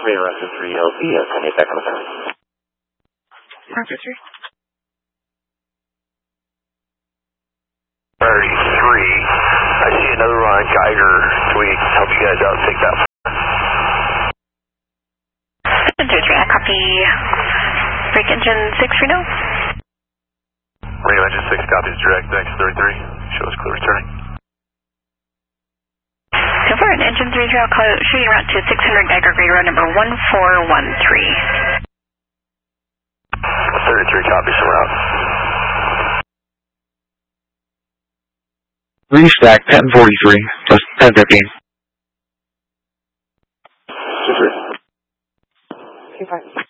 Radio Russia 3 LP, 10-8 back on the phone. Russia 3. 33. I see another one on Geiger. Can we help you guys out and take that? I copy. Break engine 6 for now. Radio engine 6 copies direct, thanks 33. Show us clear returning. So far, an engine 3 trail shooting route to 600 Geiger grade road number 1413. 33 copies from route. Restack 1043, plus 1015. 2-3. 2-5.